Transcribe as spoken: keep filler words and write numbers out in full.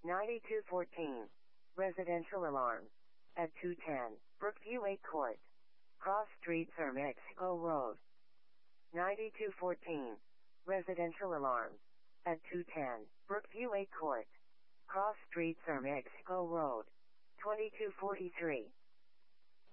ninety-two fourteen. Residential alarm. At two ten. Brookview eight Court. Cross Street Sir Mexico Road. ninety-two fourteen. Residential alarm. At two ten. Brookview eight Court. Cross Street Sir Mexico Road. twenty-two forty-three.